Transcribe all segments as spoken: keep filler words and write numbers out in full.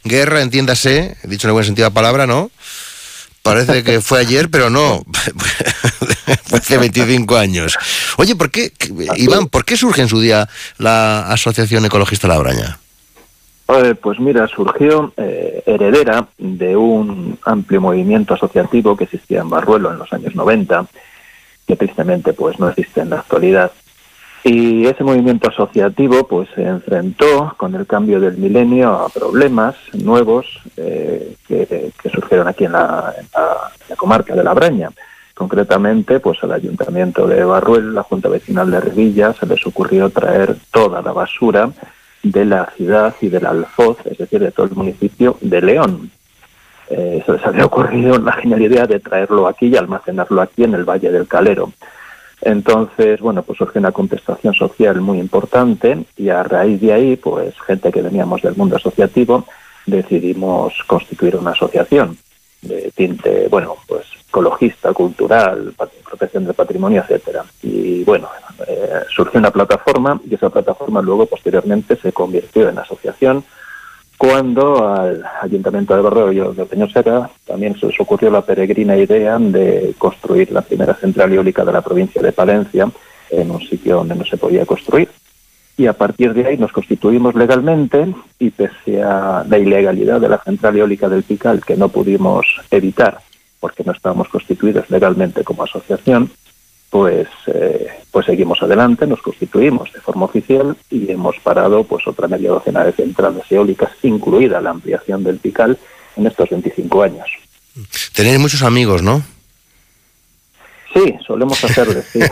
guerra, entiéndase, dicho en el buen sentido de la palabra, ¿no? Parece que fue ayer, pero no, fue hace veinticinco años. Oye, ¿por qué, Iván, por qué surge en su día la Asociación Ecologista La Braña? Eh, pues mira, surgió eh, heredera de un amplio movimiento asociativo que existía en Barruelo en los años noventa, que tristemente pues no existe en la actualidad. Y ese movimiento asociativo pues se enfrentó con el cambio del milenio a problemas nuevos eh, que, que surgieron aquí en la, en, la, en la comarca de La Braña. Concretamente, pues al Ayuntamiento de Barruel, la Junta Vecinal de Revilla, se les ocurrió traer toda la basura de la ciudad y del Alfoz, es decir, de todo el municipio de León. Eh, se les había ocurrido la genial idea de traerlo aquí y almacenarlo aquí en el Valle del Calero. Entonces, bueno, pues surge una contestación social muy importante y a raíz de ahí, pues gente que veníamos del mundo asociativo, decidimos constituir una asociación de tinte, bueno, pues ecologista, cultural, protección del patrimonio, etcétera. Y bueno, eh, surgió una plataforma y esa plataforma luego posteriormente se convirtió en asociación cuando al Ayuntamiento de Barruelo de Peñosera también se les ocurrió la peregrina idea de construir la primera central eólica de la provincia de Palencia en un sitio donde no se podía construir. Y a partir de ahí nos constituimos legalmente y pese a la ilegalidad de la central eólica del Pical, que no pudimos evitar porque no estábamos constituidos legalmente como asociación, pues eh, pues seguimos adelante, nos constituimos de forma oficial y hemos parado pues otra media docena de centrales eólicas, incluida la ampliación del Pical, en estos veinticinco años. Tenéis muchos amigos, ¿no? Sí, solemos hacerles, sí.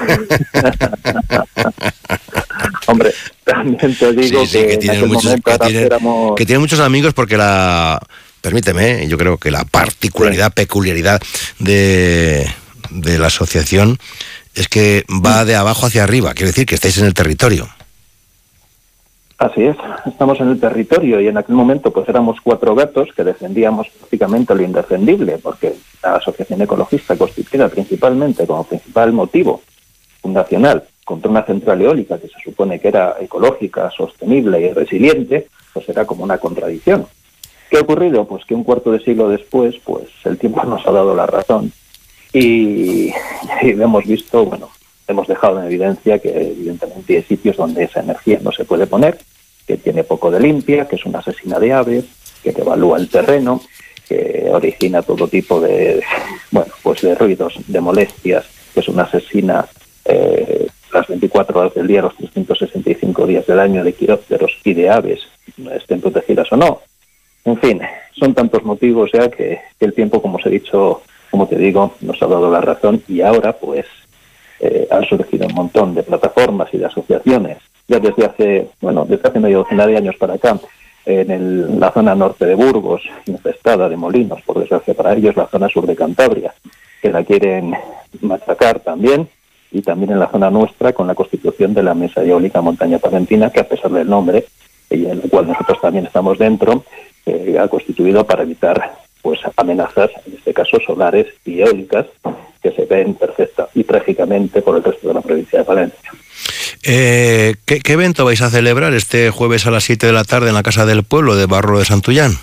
Hombre, también te digo sí, sí, que, que en tienen aquel muchos, momento que tienen, éramos... que tienen muchos amigos porque la... Permíteme, yo creo que la particularidad, sí. peculiaridad de, de la asociación es que va de abajo hacia arriba, quiere decir que estáis en el territorio. Así es, estamos en el territorio y en aquel momento pues éramos cuatro gatos que defendíamos prácticamente lo indefendible, porque la asociación ecologista constituida principalmente como principal motivo fundacional contra una central eólica que se supone que era ecológica, sostenible y resiliente, pues era como una contradicción. ¿Qué ha ocurrido? Pues que un cuarto de siglo después, pues el tiempo nos ha dado la razón y, y hemos visto, bueno, hemos dejado en evidencia que evidentemente hay sitios donde esa energía no se puede poner, que tiene poco de limpia, que es una asesina de aves, que devalúa el terreno, que origina todo tipo de, bueno, pues de ruidos, de molestias, que es una asesina eh, las veinticuatro horas del día, los trescientos sesenta y cinco días del año, de quirópteros y de aves, estén protegidas o no. En fin, son tantos motivos ya que, que el tiempo, como os he dicho, como te digo, nos ha dado la razón y ahora pues eh, han surgido un montón de plataformas y de asociaciones ya desde hace, bueno, desde hace medio docena de años para acá, en el, la zona norte de Burgos, infestada de molinos, por desgracia para ellos, la zona sur de Cantabria, que la quieren machacar también, y también en la zona nuestra con la constitución de la Mesa Eólica Montaña Palentina, que a pesar del nombre, y en el cual nosotros también estamos dentro, eh, ha constituido para evitar pues amenazas, en este caso solares y eólicas, que se ven perfecta y trágicamente por el resto de la provincia de Palencia. Eh, ¿qué, ¿Qué evento vais a celebrar este jueves a las siete de la tarde en la Casa del Pueblo de Barruelo de Santullán?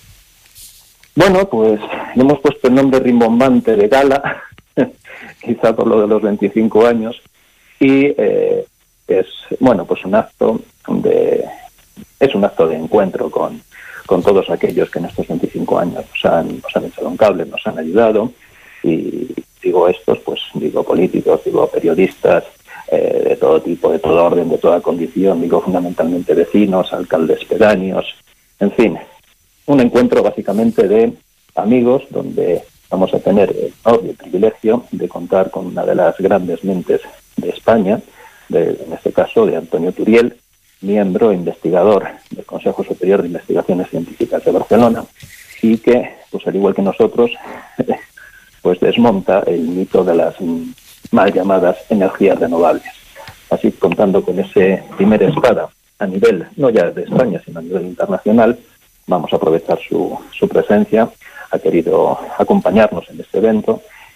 Bueno, pues le hemos puesto el nombre rimbombante de gala, quizá por lo de los veinticinco años, y eh, es, bueno, pues un acto de, es un acto de encuentro con, con todos aquellos que en estos veinticinco años nos han, nos han echado un cable, nos han ayudado, y digo estos, pues digo políticos, digo periodistas, eh, de todo tipo, de todo orden, de toda condición, digo fundamentalmente vecinos, alcaldes pedáneos, en fin, un encuentro básicamente de amigos donde vamos a tener el honor y el privilegio de contar con una de las grandes mentes de España, de, en este caso de Antonio Turiel, miembro investigador del Consejo Superior de Investigaciones Científicas de Barcelona, y que, pues al igual que nosotros, pues desmonta el mito de las mal llamadas energías renovables. Así, contando con ese primer espada a nivel, no ya de España, sino a nivel internacional, vamos a aprovechar su, su presencia. Ha querido acompañarnos en este evento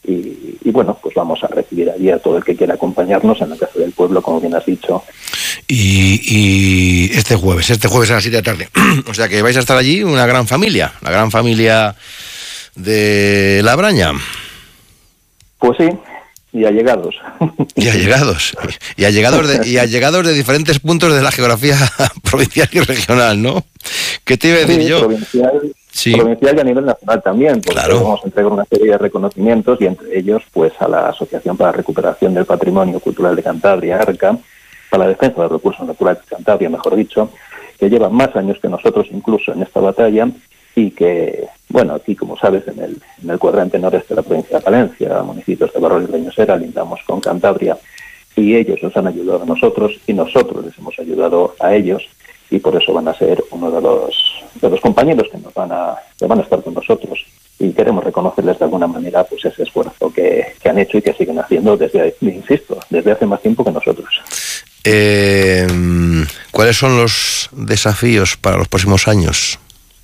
Y, y bueno, pues vamos a recibir allí a todo el que quiera acompañarnos en la Casa del Pueblo, como bien has dicho. Y, y este jueves, este jueves a las siete de la tarde. O sea que vais a estar allí una gran familia, la gran familia de La Braña. Pues sí, y allegados. Y allegados. Y allegados de, y allegados de diferentes puntos de la geografía provincial y regional, ¿no? ¿Qué te iba a decir sí, yo? Provincial, sí. provincial y a nivel nacional también, porque claro. Vamos a entregar una serie de reconocimientos y entre ellos pues a la Asociación para la Recuperación del Patrimonio Cultural de Cantabria, ARCA, para la defensa de los recursos naturales de Cantabria, mejor dicho, que lleva más años que nosotros incluso en esta batalla y que, bueno, aquí como sabes, en el, en el cuadrante noreste de la provincia de Palencia, municipios de Barruelo y Reñosera, lindamos con Cantabria y ellos nos han ayudado a nosotros y nosotros les hemos ayudado a ellos y por eso van a ser uno de los de los compañeros que nos van a que van a estar con nosotros y queremos reconocerles de alguna manera pues ese esfuerzo que, que han hecho y que siguen haciendo desde, insisto, desde hace más tiempo que nosotros. Eh, ¿Cuáles son los desafíos para los próximos años?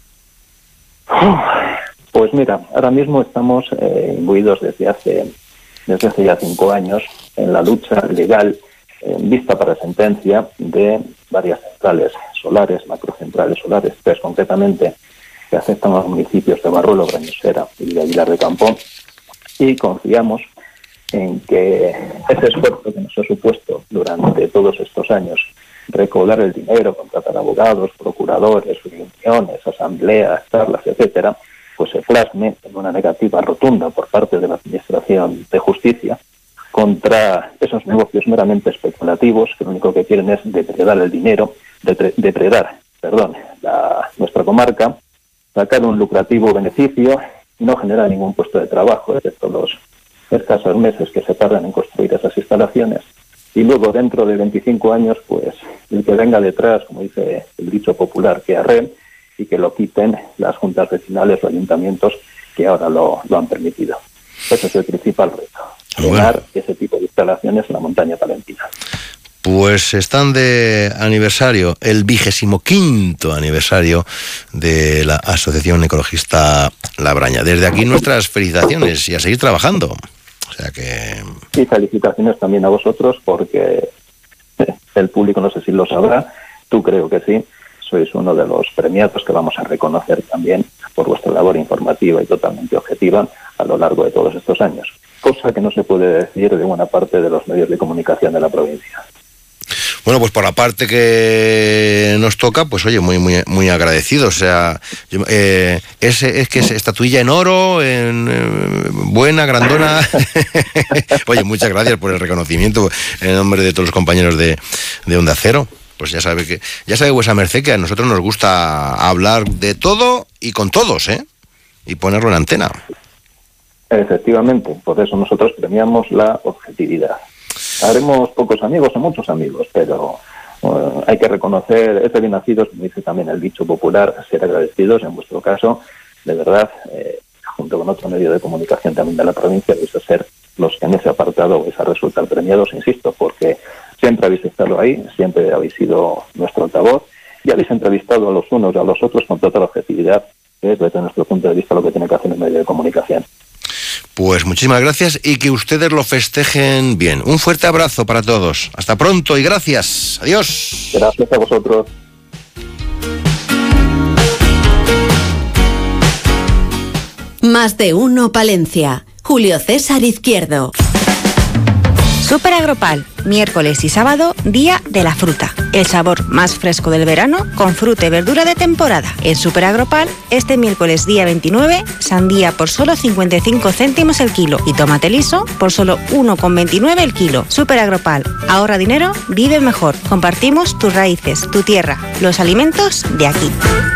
Pues mira, ahora mismo estamos eh, imbuidos desde hace desde hace ya cinco años en la lucha legal en vista para sentencia de varias centrales solares, macrocentrales solares, tres concretamente, que afectan a los municipios de Barruelo, Reñosera y de Aguilar de Campo, y confiamos en que ese esfuerzo que nos ha supuesto durante todos estos años, recaudar el dinero, contratar abogados, procuradores, reuniones, asambleas, charlas, etcétera, pues se plasme en una negativa rotunda por parte de la Administración de Justicia contra esos negocios meramente especulativos que lo único que quieren es depredar el dinero, depre- depredar, perdón, la, nuestra comarca, sacar un lucrativo beneficio, no generar ningún puesto de trabajo, excepto los escasos meses que se tardan en construir esas instalaciones, y luego dentro de veinticinco años, pues el que venga detrás, como dice el dicho popular, que arre y que lo quiten las juntas vecinales o ayuntamientos que ahora lo, lo han permitido. Ese es el principal reto. Llenar bueno. ese tipo de instalaciones en la montaña palentina. Pues están de aniversario, el vigésimo quinto aniversario de la Asociación Ecologista La Braña. Desde aquí nuestras felicitaciones y a seguir trabajando. O sea que... Y felicitaciones también a vosotros porque el público no sé si lo sabrá, tú creo que sí, sois uno de los premiados que vamos a reconocer también por vuestra labor informativa y totalmente objetiva a lo largo de todos estos años. Cosa que no se puede decir de buena parte de los medios de comunicación de la provincia. Bueno, pues por la parte que nos toca, pues oye, muy muy muy agradecido. O sea, eh, es, es que es estatuilla en oro, en eh, buena, grandona. Oye, muchas gracias por el reconocimiento en nombre de todos los compañeros de, de Onda Cero. Pues ya sabe que ya sabe vuesa merced que a nosotros nos gusta hablar de todo y con todos, ¿eh? Y ponerlo en antena. Efectivamente, por eso nosotros premiamos la objetividad. Haremos pocos amigos o muchos amigos, pero uh, hay que reconocer, es de bien nacidos, como dice también el dicho popular, ser agradecidos. En vuestro caso, de verdad, eh, junto con otro medio de comunicación también de la provincia, vais a ser los que en ese apartado vais a resultar premiados, insisto, porque siempre habéis estado ahí, siempre habéis sido nuestro altavoz y habéis entrevistado a los unos y a los otros con total objetividad, que es desde nuestro punto de vista lo que tiene que hacer un medio de comunicación. Pues muchísimas gracias y que ustedes lo festejen bien. Un fuerte abrazo para todos. Hasta pronto y gracias. Adiós. Gracias a vosotros. Más de uno Palencia. Julio César Izquierdo. Super Agropal, miércoles y sábado, día de la fruta. El sabor más fresco del verano con fruta y verdura de temporada. En Super Agropal, este miércoles día veintinueve, sandía por solo cincuenta y cinco céntimos el kilo y tomate liso por solo uno con veintinueve el kilo. Super Agropal, ahorra dinero, vive mejor. Compartimos tus raíces, tu tierra, los alimentos de aquí.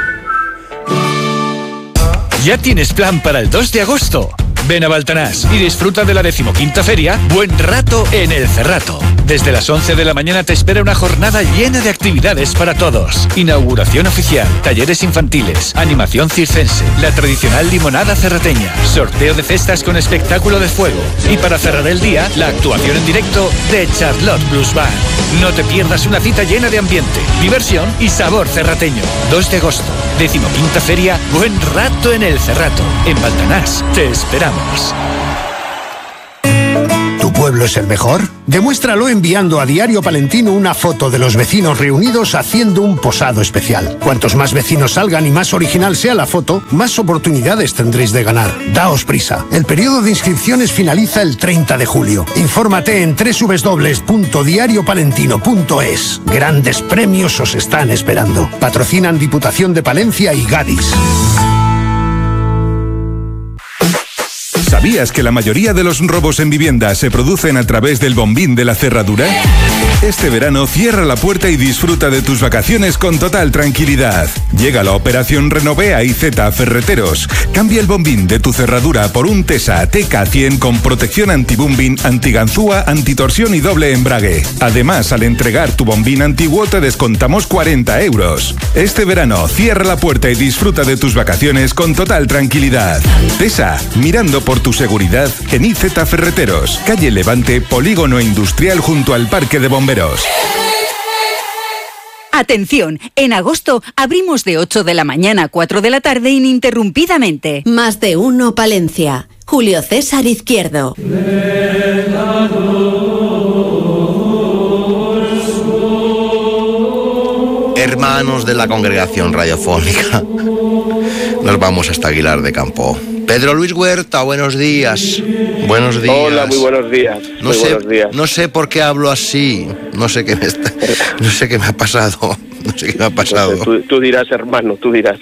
¿Ya tienes plan para el dos de agosto? Ven a Baltanás y disfruta de la decimoquinta feria Buen Rato en el Cerrato. Desde las once de la mañana te espera una jornada llena de actividades para todos. Inauguración oficial, talleres infantiles, animación circense, la tradicional limonada cerrateña, sorteo de cestas con espectáculo de fuego y para cerrar el día, la actuación en directo de Charlotte Blues Band. No te pierdas una cita llena de ambiente, diversión y sabor cerrateño. dos de agosto, decimoquinta feria Buen Rato en el Cerrato. En Baltanás te esperamos. pueblo es el mejor? Demuéstralo enviando a Diario Palentino una foto de los vecinos reunidos haciendo un posado especial. Cuantos más vecinos salgan y más original sea la foto, más oportunidades tendréis de ganar. Daos prisa. El periodo de inscripciones finaliza el treinta de julio. Infórmate en doble u doble u doble u punto diario palentino punto es. Grandes premios os están esperando. Patrocinan Diputación de Palencia y Gadis. ¿Sabías que la mayoría de los robos en vivienda se producen a través del bombín de la cerradura? Este verano cierra la puerta y disfruta de tus vacaciones con total tranquilidad. Llega la operación Renovea I Z Ferreteros. Cambia el bombín de tu cerradura por un Tesa T K cien con protección anti-bombín, antiganzúa, antitorsión y doble embrague. Además, al entregar tu bombín antiguo te descontamos cuarenta euros. Este verano cierra la puerta y disfruta de tus vacaciones con total tranquilidad. Tesa, mirando por tu seguridad en I Z Ferreteros, calle Levante, Polígono Industrial junto al Parque de Bomberos. Atención, en agosto abrimos de ocho de la mañana a cuatro de la tarde ininterrumpidamente. Más de uno Palencia. Julio César Izquierdo. Hermanos de la congregación radiofónica, nos vamos hasta Aguilar de Campo. Pedro Luis Huerta, buenos días. Buenos días. Hola, muy buenos días. No muy sé, buenos días. No sé por qué hablo así. No sé qué me está, no sé qué me ha pasado. No sé qué me ha pasado. Tú, tú dirás, hermano, tú dirás.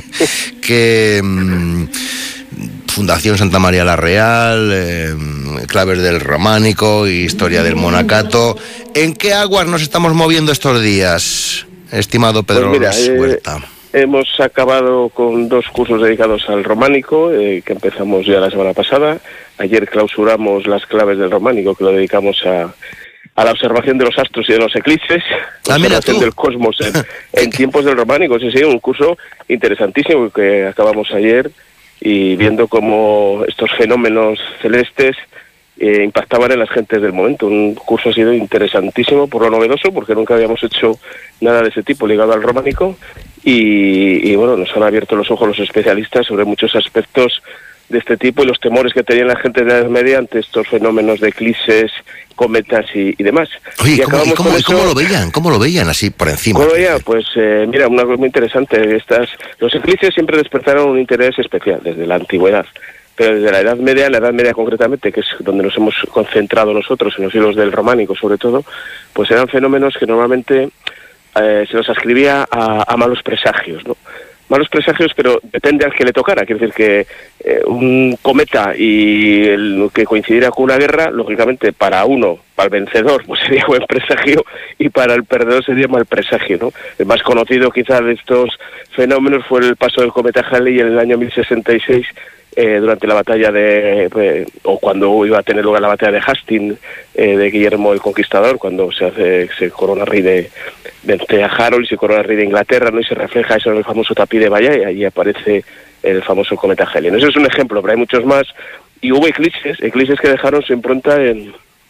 que mmm, Fundación Santa María la Real, eh, claves del románico, historia del monacato. ¿En qué aguas nos estamos moviendo estos días, estimado Pedro pues mira, Luis Huerta? Eh... Hemos acabado con dos cursos dedicados al románico, eh, que empezamos ya la semana pasada. Ayer clausuramos las claves del románico, que lo dedicamos a, a la observación de los astros y de los eclipses, ah, observación del cosmos en, en tiempos del románico. Sí, sí, un curso interesantísimo que acabamos ayer, y viendo cómo estos fenómenos celestes eh, impactaban en las gentes del momento. Un curso ha sido interesantísimo por lo novedoso, porque nunca habíamos hecho nada de ese tipo ligado al románico. Y, y bueno, nos han abierto los ojos los especialistas sobre muchos aspectos de este tipo y los temores que tenían la gente de la Edad Media ante estos fenómenos de eclipses, cometas y, y demás. Oye, y ¿cómo, y cómo, eso, ¿y cómo lo veían? ¿Cómo lo veían así por encima? ¿Cómo lo veían? Pues eh, mira, una cosa muy interesante. Estas, los eclipses siempre despertaron un interés especial desde la antigüedad. Pero desde la Edad Media, la Edad Media concretamente, que es donde nos hemos concentrado nosotros, en los siglos del románico sobre todo, pues eran fenómenos que normalmente eh, se los ascribía a, a malos presagios, ¿no? Malos presagios, pero depende al que le tocara. Quiere decir que eh, un cometa y el que coincidiera con una guerra, lógicamente para uno, para el vencedor, pues sería buen presagio, y para el perdedor sería mal presagio, ¿no? El más conocido quizás de estos fenómenos fue el paso del cometa Halley en el año mil sesenta y seis, Eh, durante la batalla de, eh, o cuando iba a tener lugar la batalla de Hastings, eh, de Guillermo el Conquistador, cuando se hace, se corona rey de, vence a Harold y se corona rey de Inglaterra, ¿no? Y se refleja eso en el famoso tapiz de Bayeux, y allí aparece el famoso cometa Halley. Ese es un ejemplo, pero hay muchos más. Y hubo eclipses, eclipses que dejaron su impronta en,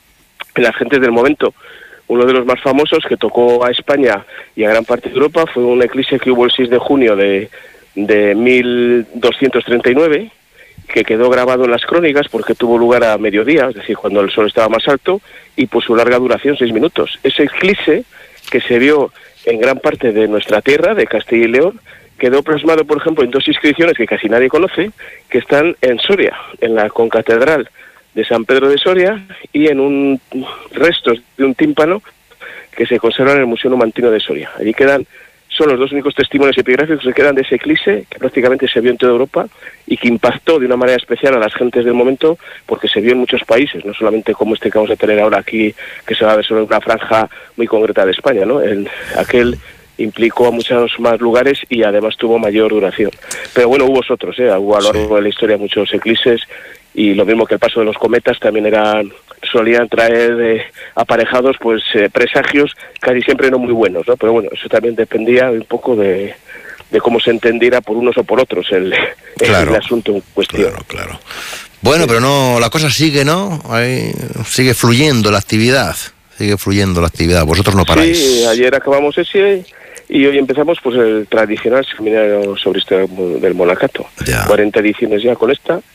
en las gentes del momento. Uno de los más famosos que tocó a España y a gran parte de Europa fue un eclipse que hubo el seis de junio de, de mil doscientos treinta y nueve, que quedó grabado en las crónicas porque tuvo lugar a mediodía, es decir, cuando el sol estaba más alto, y por su larga duración, seis minutos. Ese eclipse, que se vio en gran parte de nuestra tierra, de Castilla y León, quedó plasmado, por ejemplo, en dos inscripciones que casi nadie conoce, que están en Soria, en la concatedral de San Pedro de Soria, y en un restos de un tímpano que se conserva en el Museo Numantino de Soria. Allí quedan son los dos únicos testimonios epigráficos que quedan de ese eclipse, que prácticamente se vio en toda Europa y que impactó de una manera especial a las gentes del momento, porque se vio en muchos países, no solamente como este que vamos a tener ahora aquí, que se va a ver sobre una franja muy concreta de España, ¿no? El, aquel implicó a muchos más lugares y además tuvo mayor duración. Pero bueno, hubo otros, ¿eh? Hubo a lo largo de la historia muchos eclipses, y lo mismo que el paso de los cometas también eran solían traer eh, aparejados pues eh, presagios casi siempre no muy buenos, ¿no? Pero bueno, eso también dependía un poco de, de cómo se entendiera por unos o por otros el, claro, el asunto en cuestión. Claro, claro. Bueno, pero no, la cosa sigue, ¿no? Ahí sigue fluyendo la actividad, sigue fluyendo la actividad. Vosotros no paráis. Sí, ayer acabamos ese y hoy empezamos pues el tradicional seminario sobre historia del monacato. Ya. cuarenta ediciones ya con esta.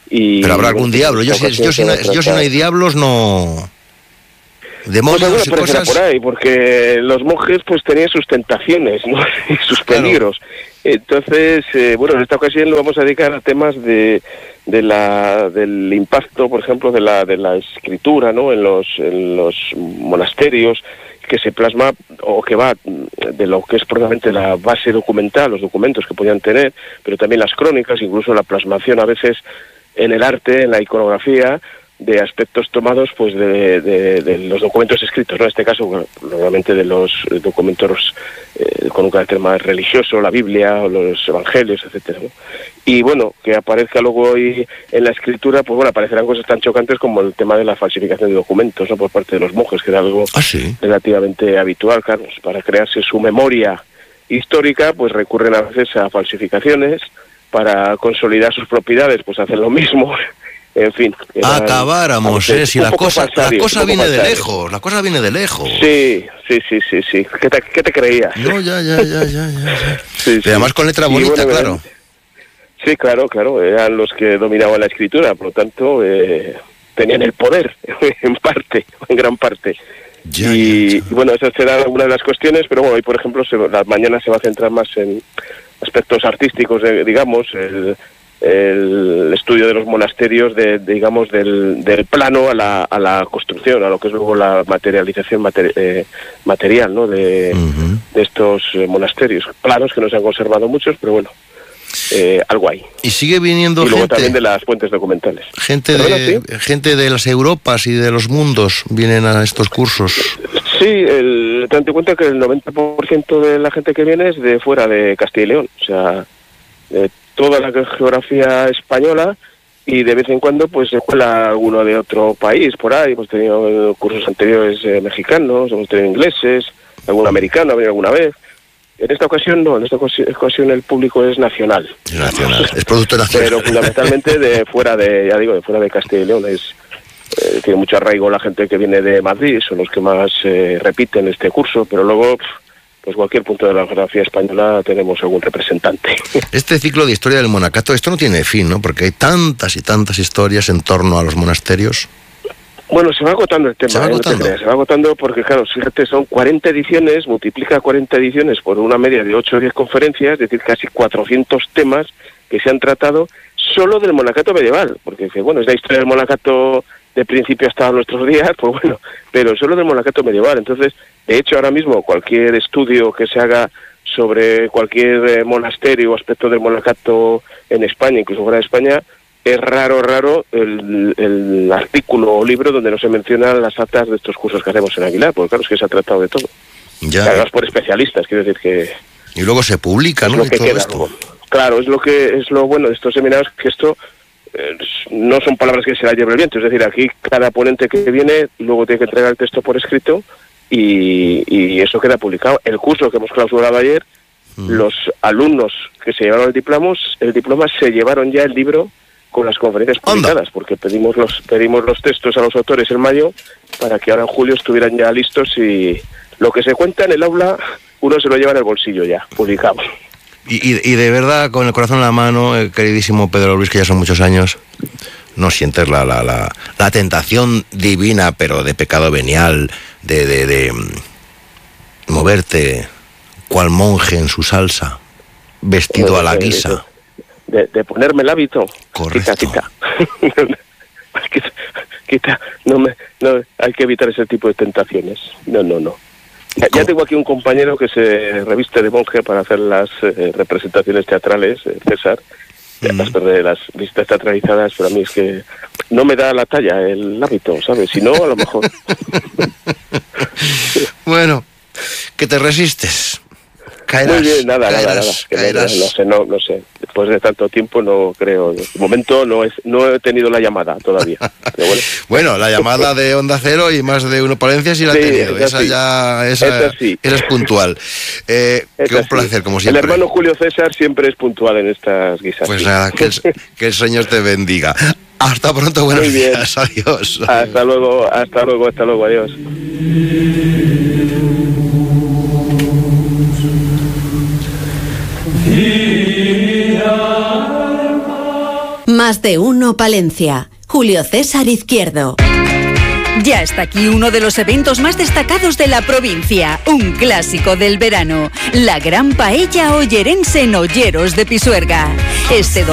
Y, pero habrá algún bueno, diablo. Yo, si, yo, si no, yo si no hay diablos, no... Demonios pues y cosas por ahí, porque los monjes pues tenían sus tentaciones, ¿no? Y sus peligros. Claro. Entonces, eh, bueno, en esta ocasión lo vamos a dedicar a temas de, de la del impacto, por ejemplo, de la de la escritura, ¿no? En los en los monasterios, que se plasma o que va de lo que es probablemente la base documental, los documentos que podían tener, pero también las crónicas, incluso la plasmación a veces en el arte, en la iconografía, de aspectos tomados pues de, de, de los documentos escritos, ¿no? En este caso, normalmente de los documentos eh, con un carácter más religioso, la Biblia o los evangelios, etcétera, ¿no? Y bueno, que aparezca luego hoy en la escritura, pues bueno, aparecerán cosas tan chocantes como el tema de la falsificación de documentos, ¿no? Por parte de los monjes, que era algo ¿Ah, sí? relativamente habitual, Carlos. Para crearse su memoria histórica, pues recurren a veces a falsificaciones. Para consolidar sus propiedades, pues hacen lo mismo. En fin. Acabáramos, ¿eh? Si la cosa, la cosa viene de lejos, la cosa viene de lejos. Sí, sí, sí, sí, sí. ¿Qué te, qué te creías? No, ya, ya, ya, ya, ya. Sí, y además con letra bonita, bueno, claro. Sí, claro, claro. Eran los que dominaban la escritura, por lo tanto, eh, tenían el poder, en parte, en gran parte. Ya, y, ya, ya. y bueno, esas serán algunas de las cuestiones, pero bueno, hoy, por ejemplo, se, la mañana se va a centrar más en aspectos artísticos, eh, digamos, el... el estudio de los monasterios, de, de digamos del, del plano a la, a la construcción, a lo que es luego la materialización materi eh, material, ¿no? de, uh-huh. de estos eh, monasterios, planos que no se han conservado muchos, pero bueno, eh, algo hay. Y sigue viniendo y luego gente, también de las fuentes documentales. Gente de, ¿sí? gente de las Europas y de los mundos vienen a estos cursos. Sí, el, ten en cuenta que el noventa por ciento de la gente que viene es de fuera de Castilla y León, o sea, de toda la geografía española, y de vez en cuando pues se cuela alguno de otro país por ahí. Hemos tenido cursos anteriores eh, mexicanos, hemos tenido ingleses, algún americano ha venido alguna vez. En esta ocasión no, en esta ocasión el público es nacional. Nacional, es producto nacional. Pero fundamentalmente de fuera de, ya digo, de fuera de Castilla y León. Es, eh, tiene mucho arraigo la gente que viene de Madrid, son los que más eh, repiten este curso, pero luego... Pff, pues cualquier punto de la geografía española tenemos algún representante. Este ciclo de historia del monacato, esto no tiene fin, ¿no? Porque hay tantas y tantas historias en torno a los monasterios. Bueno, se va agotando el tema. Se va agotando. ¿eh? No se va agotando porque, claro, fíjate, son cuarenta ediciones, multiplica cuarenta ediciones por una media de ocho o diez conferencias, es decir, casi cuatrocientos temas que se han tratado solo del monacato medieval. Porque, bueno, es la historia del monacato de principio hasta nuestros días, pues bueno, pero solo del monacato medieval. Entonces, de hecho, ahora mismo cualquier estudio que se haga sobre cualquier eh, monasterio o aspecto del monacato en España, incluso fuera de España, es raro, raro el, el artículo o libro donde no se mencionan las actas de estos cursos que hacemos en Aguilar, porque claro, es que se ha tratado de todo. Ya. Además por especialistas, quiero decir que... Y luego se publica, ¿no? Es lo que todo queda, esto. ¿no? Claro, es lo que es lo bueno de estos seminarios, que esto eh, no son palabras que se la lleve el viento, es decir, aquí cada ponente que viene luego tiene que entregar el texto por escrito y, y eso queda publicado. El curso que hemos clausurado ayer, mm. los alumnos que se llevaron el diploma, el diploma se llevaron ya el libro con las conferencias publicadas, Anda. porque pedimos los pedimos los textos a los autores en mayo para que ahora en julio estuvieran ya listos y lo que se cuenta en el aula uno se lo lleva en el bolsillo ya, publicado. Y, y, y de verdad, con el corazón en la mano, eh, queridísimo Pedro Luis, que ya son muchos años, no sientes la, la, la, la tentación divina, pero de pecado venial, de, de, de moverte cual monje en su salsa, vestido de, a la de, guisa. De, de, de ponerme el hábito. Correcto. Quita, quita. quita, quita. No me, no, hay que evitar ese tipo de tentaciones. No, no, no. Ya, ya tengo aquí un compañero que se reviste de monje para hacer las eh, representaciones teatrales, eh, César, mm. las, de las visitas teatralizadas, pero a mí es que no me da la talla el hábito, ¿sabes? Si no, a lo mejor. Bueno, que te resistes. Caerás, Muy bien, nada, caerás, nada, nada. Que caerás. No, no sé, no, no sé. Después de tanto tiempo no creo. De momento no es, no he tenido la llamada todavía. Pero bueno. Bueno, la llamada de Onda Cero y más de uno Palencia sí la sí, ha tenido. Esa sí. ya, esa, esa, sí. esa es puntual. Eh, que un placer, sí. como siempre. El hermano Julio César siempre es puntual en estas guisas. Pues nada, que el, que el Señor te bendiga. Hasta pronto, buenos días, adiós. Hasta luego, hasta luego, hasta luego, adiós. Más de uno Palencia. Julio César Izquierdo. Ya está aquí uno de los eventos más destacados de la provincia, un clásico del verano, la Gran Paella Ollerense en Olleros de Pisuerga. Este domingo